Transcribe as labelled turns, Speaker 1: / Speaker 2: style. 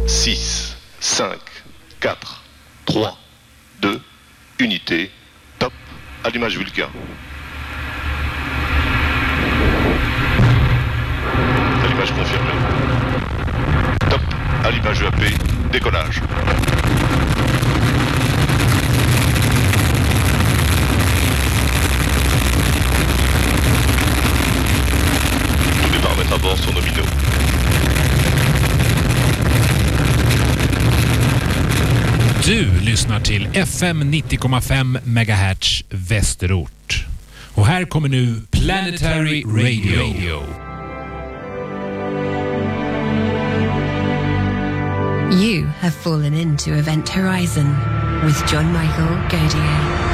Speaker 1: 6, 5, 4, 3, 2, unité, top, allumage Vulcain. Allumage confirmé. Top, allumage EAP, décollage. Tous les paramètres à bord sont nominaux.
Speaker 2: Du lyssnar till FM 90,5 MHz Västerort. Och här kommer nu Planetary Radio.
Speaker 3: You have fallen into Event Horizon with John Michael Godier.